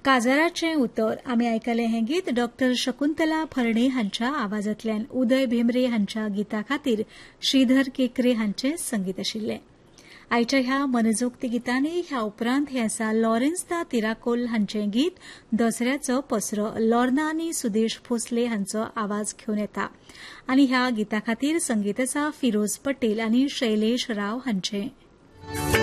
काजाराचें उतर आमी आयकलें हें गीत डॉक्टर शकुंतला फर्णे हांच्या आवाजांतल्यान उदय भेंब्रे हांच्या गिता खातीर श्रीधर केकरे हांचें संगीत आशिल्लें. आयच्या ह्या मनजोक्ती गितांनी ह्या उपरांत हें आसा लॉरेन्स दा तिराकोल हांचें गीत दसऱ्याचो पसरो. लॉर्ना आनी सुदेश भोसले हांचो आवाज घेवन येता आनी ह्या गिता खातीर संगीत आसा फिरोज पटेल आनी शैलेश राव हांचें.